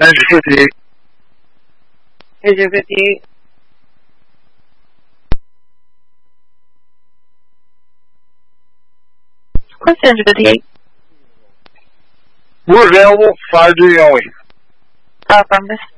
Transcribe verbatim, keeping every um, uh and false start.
Engine fifty-eight. Engine fifty-eight. What's Engine fifty-eight? We're available. five three only. Uh, from this.